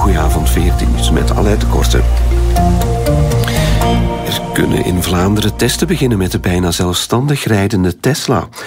Goedenavond, 14 nieuws met Aleid de Korte. Er kunnen in Vlaanderen testen beginnen met de bijna zelfstandig rijdende Tesla.